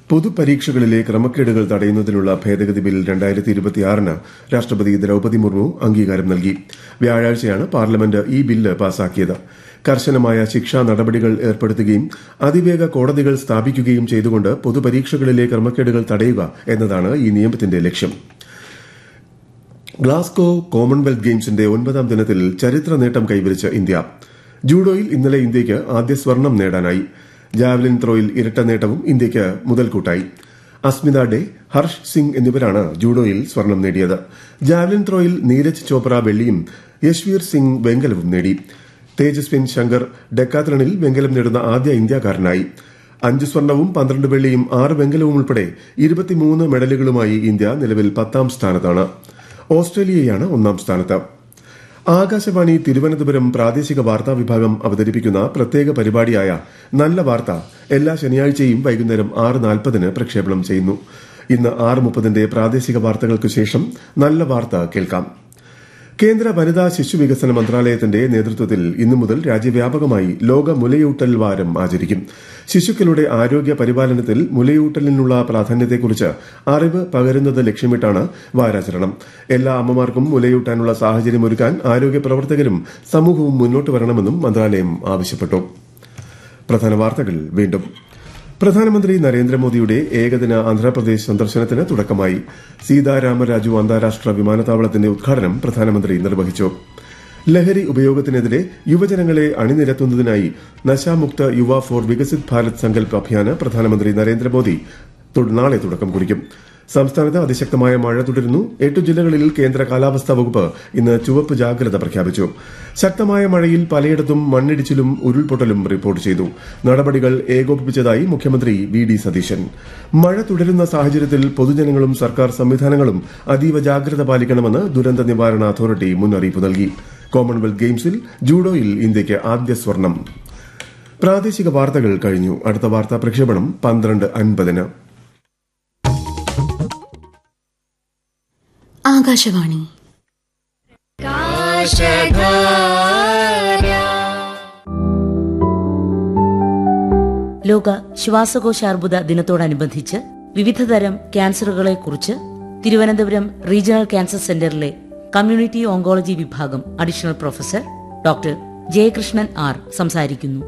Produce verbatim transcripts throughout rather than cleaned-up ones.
പൊതുപരീക്ഷകളിലെ ക്രമക്കേടുകൾ തടയുന്നതിനുള്ള ഭേദഗതി ബിൽ രണ്ടായിരത്തി ഇരുപത്തിയാറിന് രാഷ്ട്രപതി ദ്രൌപദി മുർമു അംഗീകാരം നൽകി. വ്യാഴാഴ്ചയാണ് പാർലമെന്റ് ഈ ബില്ല് പാസാക്കിയത്. കർശനമായ ശിക്ഷാ നടപടികൾ ഏർപ്പെടുത്തുകയും അതിവേഗ കോടതികൾ സ്ഥാപിക്കുകയും ചെയ്തുകൊണ്ട് പൊതുപരീക്ഷകളിലെ ക്രമക്കേടുകൾ തടയുക എന്നതാണ് ഈ നിയമത്തിന്റെ ലക്ഷ്യം. ഗ്ലാസ്ഗോ കോമൺവെൽത്ത് ഗെയിംസിന്റെ ഒൻപതാം ദിനത്തിൽ ചരിത്ര നേട്ടം കൈവരിച്ച ഇന്ത്യ. ജൂഡോയിൽ ഇന്നലെ ഇന്ത്യയ്ക്ക് ആദ്യ സ്വർണം നേടാനായി. ജാവലിൻ ത്രോയിൽ ഇരട്ട നേട്ടവും ഇന്ത്യയ്ക്ക് മുതൽക്കൂട്ടായി. അസ്മിത ഡേ, ഹർഷ് സിംഗ് എന്നിവരാണ് ജൂഡോയിൽ സ്വർണം നേടിയത്. ജാവലിൻ ത്രോയിൽ നീരജ് ചോപ്ര വെള്ളിയും യശ്വീർ സിംഗ് വെങ്കലവും നേടി. തേജസ്വിൻ ശങ്കർ ഡെക്കാത്തലണിൽ വെങ്കലം നേടുന്ന ആദ്യ ഇന്ത്യക്കാരനായി. അഞ്ച് സ്വർണവും പന്ത്രണ്ട് വെള്ളിയും ആറ് വെങ്കലവും ഉൾപ്പെടെ ഇരുപത്തിമൂന്ന് മെഡലുകളുമായി ഇന്ത്യ നിലവിൽ പത്താം സ്ഥാനത്താണ്. ഓസ്ട്രേലിയയാണ് ഒന്നാം സ്ഥാനത്ത്. ആകാശവാണി തിരുവനന്തപുരം പ്രാദേശിക വാർത്താ വിഭാഗം അവതരിപ്പിക്കുന്ന പ്രത്യേക പരിപാടിയായ നല്ല വാർത്ത എല്ലാ ശനിയാഴ്ചയും വൈകുന്നേരം ആറ് നാൽപ്പതിന് പ്രക്ഷേപണം ചെയ്യുന്നു. ഇന്ന് ആറ് മുപ്പതിന്റെ പ്രാദേശിക വാർത്തകൾക്ക് ശേഷം നല്ല വാർത്ത കേൾക്കാം. കേന്ദ്ര വനിതാ ശിശുവികസന മന്ത്രാലയത്തിന്റെ നേതൃത്വത്തിൽ ഇന്നു മുതൽ രാജ്യവ്യാപകമായി ലോക മുലയൂട്ടൽ വാരം ആചരിക്കും. ശിശുക്കളുടെ ആരോഗ്യ പരിപാലനത്തിൽ മുലയൂട്ടലിനുള്ള പ്രാധാന്യത്തെക്കുറിച്ച് അറിവ് പകരുന്നത് ലക്ഷ്യമിട്ടാണ് വാരാചരണം. എല്ലാ അമ്മമാർക്കും മുലയൂട്ടാനുള്ള സാഹചര്യമൊരുക്കാൻ ആരോഗ്യ പ്രവർത്തകരും സമൂഹവും മുന്നോട്ട് വരണമെന്നും മന്ത്രാലയം ആവശ്യപ്പെട്ടു. പ്രധാന വാർത്തകൾ വീണ്ടും. പ്രധാനമന്ത്രി നരേന്ദ്രമോദിയുടെ ഏകദിന ആന്ധ്രാപ്രദേശ് സന്ദർശനത്തിന് തുടക്കമായി. സീതാരാമരാജു അന്താരാഷ്ട്ര വിമാനത്താവളത്തിന്റെ ഉദ്ഘാടനം പ്രധാനമന്ത്രി നിർവഹിച്ചു. ലഹരി ഉപയോഗത്തിനെതിരെ യുവജനങ്ങളെ അണിനിരത്തുന്നതിനായി നശാമുക്ത യുവ ഫോർ വികസിത് ഭാരത് സങ്കൽപ് അഭിയാന് പ്രധാനമന്ത്രി നരേന്ദ്രമോദി നാളെ തുടക്കം കുറിക്കും. സംസ്ഥാനത്ത് അതിശക്തമായ മഴ തുടരുന്നു. എട്ടു ജില്ലകളിൽ കേന്ദ്ര കാലാവസ്ഥാ വകുപ്പ് ഇന്ന് ചുവപ്പ് ജാഗ്രത പ്രഖ്യാപിച്ചു. ശക്തമായ മഴയിൽ പലയിടത്തും മണ്ണിടിച്ചിലും ഉരുൾപൊട്ടലും റിപ്പോർട്ട് ചെയ്തു. നടപടികൾ ഏകോപിപ്പിച്ചതായി മുഖ്യമന്ത്രി വി ഡി സതീശൻ. മഴ തുടരുന്ന സാഹചര്യത്തിൽ പൊതുജനങ്ങളും സർക്കാർ സംവിധാനങ്ങളും അതീവ ജാഗ്രത പാലിക്കണമെന്ന് ദുരന്ത നിവാരണ അതോറിറ്റി മുന്നറിയിപ്പ് നൽകി. കോമൺവെൽത്ത് ഗെയിംസിൽ ജൂഡോയിൽ ഇന്ത്യയ്ക്ക് ആദ്യ സ്വർണം. പ്രാദേശിക വാർത്തകൾ കഴിഞ്ഞു. അടുത്ത വാർത്താ പ്രക്ഷേപണം പന്ത്രണ്ട് അൻപതിന്. ആകാശവാണി. ലോക ശ്വാസകോശ അർബുദ ദിനത്തോടനുബന്ധിച്ച് വിവിധതരം ക്യാൻസറുകളെക്കുറിച്ച് തിരുവനന്തപുരം റീജിയണൽ ക്യാൻസർ സെന്ററിലെ കമ്മ്യൂണിറ്റി ഓങ്കോളജി വിഭാഗം additional professor doctor Jayakrishnan R സംസാരിക്കുന്നു.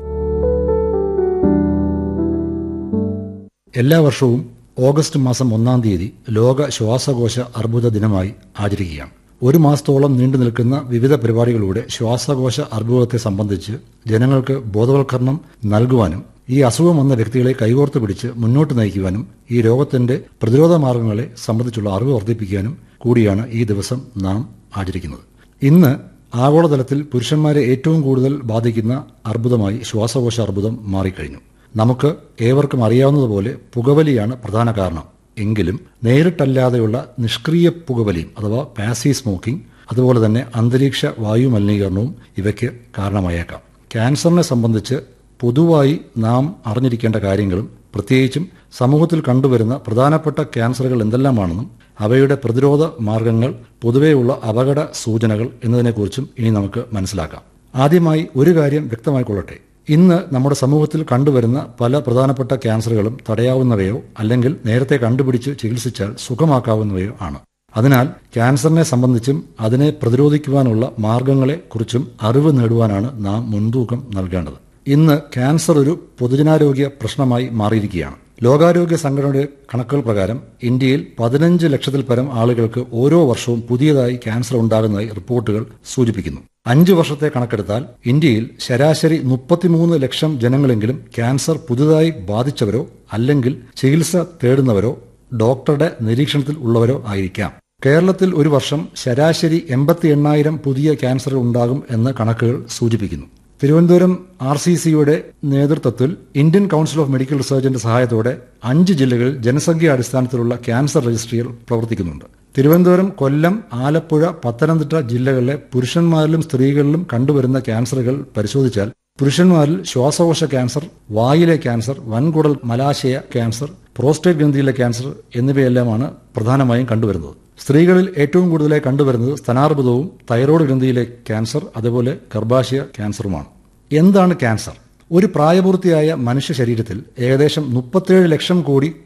എല്ലാ വർഷവും ഓഗസ്റ്റ് മാസം ഒന്നാം തീയതി ലോക ശ്വാസകോശ അർബുദ ദിനമായി ആചരിക്കുകയാണ്. ഒരു മാസത്തോളം നീണ്ടു നിൽക്കുന്ന വിവിധ പരിപാടികളിലൂടെ ശ്വാസകോശ അർബുദത്തെ സംബന്ധിച്ച് ജനങ്ങൾക്ക് ബോധവൽക്കരണം നൽകുവാനും ഈ അസുഖം വന്ന വ്യക്തികളെ കൈകോർത്ത് പിടിച്ച് മുന്നോട്ട് നയിക്കുവാനും ഈ രോഗത്തിന്റെ പ്രതിരോധ മാർഗങ്ങളെ സംബന്ധിച്ചുള്ള അറിവ് വർദ്ധിപ്പിക്കാനും കൂടിയാണ് ഈ ദിവസം നാം ആചരിക്കുന്നത്. ഇന്ന് ആഗോളതലത്തിൽ പുരുഷന്മാരെ ഏറ്റവും കൂടുതൽ ബാധിക്കുന്ന അർബുദമായി ശ്വാസകോശ അർബുദം മാറിക്കഴിഞ്ഞു. നമുക്ക് ഏവർക്കും അറിയാവുന്നതുപോലെ പുകവലിയാണ് പ്രധാന കാരണം. എങ്കിലും നേരിട്ടല്ലാതെയുള്ള നിഷ്ക്രിയ പുകവലിയും അഥവാ പാസീവ് സ്മോക്കിംഗ്, അതുപോലെ തന്നെ അന്തരീക്ഷ വായു മലിനീകരണവും ഇവയ്ക്ക് കാരണമായേക്കാം. ക്യാൻസറിനെ സംബന്ധിച്ച് പൊതുവായി നാം അറിഞ്ഞിരിക്കേണ്ട കാര്യങ്ങളും പ്രത്യേകിച്ചും സമൂഹത്തിൽ കണ്ടുവരുന്ന പ്രധാനപ്പെട്ട ക്യാൻസറുകൾ എന്തെല്ലാമാണെന്നും അവയുടെ പ്രതിരോധ മാർഗങ്ങൾ, പൊതുവെയുള്ള അപകട സൂചനകൾ എന്നതിനെക്കുറിച്ചും ഇനി നമുക്ക് മനസ്സിലാക്കാം. ആദ്യമായി ഒരു കാര്യം വ്യക്തമായിക്കൊള്ളട്ടെ. ഇന്ന് നമ്മുടെ സമൂഹത്തിൽ കണ്ടുവരുന്ന പല പ്രധാനപ്പെട്ട ക്യാൻസറുകളും തടയാവുന്നവയോ അല്ലെങ്കിൽ നേരത്തെ കണ്ടുപിടിച്ച് ചികിത്സിച്ചാൽ സുഖമാക്കാവുന്നവയോ ആണ്. അതിനാൽ ക്യാൻസറിനെ സംബന്ധിച്ചും അതിനെ പ്രതിരോധിക്കുവാനുള്ള മാർഗങ്ങളെക്കുറിച്ചും അറിവ് നേടുവാനാണ് നാം മുൻതൂക്കം നൽകേണ്ടത്. ഇന്ന് ക്യാൻസർ ഒരു പൊതുജനാരോഗ്യ പ്രശ്നമായി മാറിയിരിക്കുകയാണ്. ലോകാരോഗ്യ സംഘടനയുടെ കണക്കുകൾ പ്രകാരം ഇന്ത്യയിൽ പതിനഞ്ച് ലക്ഷത്തിൽ പരം ആളുകൾക്ക് ഓരോ വർഷവും പുതിയതായി ക്യാൻസർ ഉണ്ടാകുന്നതായി റിപ്പോർട്ടുകൾ സൂചിപ്പിക്കുന്നു. അഞ്ചു വർഷത്തെ കണക്കെടുത്താൽ ഇന്ത്യയിൽ ശരാശരി മുപ്പത്തിമൂന്ന് ലക്ഷം ജനങ്ങളെങ്കിലും ക്യാൻസർ പുതുതായി ബാധിച്ചവരോ അല്ലെങ്കിൽ ചികിത്സ തേടുന്നവരോ ഡോക്ടറുടെ നിരീക്ഷണത്തിൽ ഉള്ളവരോ ആയിരിക്കാം. കേരളത്തിൽ ഒരു വർഷം ശരാശരി എൺപത്തി എണ്ണായിരം പുതിയ ക്യാൻസർ ഉണ്ടാകും എന്ന് കണക്കുകൾ സൂചിപ്പിക്കുന്നു. തിരുവനന്തപുരം ആർ സി സിയുടെ നേതൃത്വത്തിൽ ഇന്ത്യൻ കൌൺസിൽ ഓഫ് മെഡിക്കൽ റിസർച്ചിന്റെ സഹായത്തോടെ അഞ്ച് ജില്ലകളിൽ ജനസംഖ്യാ അടിസ്ഥാനത്തിലുള്ള ക്യാൻസർ രജിസ്ട്രികൾ പ്രവർത്തിക്കുന്നുണ്ട്. തിരുവനന്തപുരം, കൊല്ലം, ആലപ്പുഴ, പത്തനംതിട്ട ജില്ലകളിലെ പുരുഷന്മാരിലും സ്ത്രീകളിലും കണ്ടുവരുന്ന ക്യാൻസറുകൾ പരിശോധിച്ചാൽ പുരുഷന്മാരിൽ ശ്വാസകോശ ക്യാൻസർ, വായിലെ ക്യാൻസർ, വൻകുടൽ മലാശയ ക്യാൻസർ, പ്രോസ്റ്റേറ്റ് ഗ്രന്ഥിയിലെ ക്യാൻസർ എന്നിവയെല്ലാമാണ് പ്രധാനമായും കണ്ടുവരുന്നത്. സ്ത്രീകളിൽ ഏറ്റവും കൂടുതലായി കണ്ടുവരുന്നത് സ്തനാർബുദവും തൈറോയ്ഡ് ഗ്രന്ഥിയിലെ ക്യാൻസർ, അതുപോലെ ഗർഭാശയ ക്യാൻസറുമാണ്. എന്താണ് ക്യാൻസർ? ഒരു പ്രായപൂർത്തിയായ മനുഷ്യ ശരീരത്തിൽ ഏകദേശം മുപ്പത്തിയേഴ് ലക്ഷം കോടി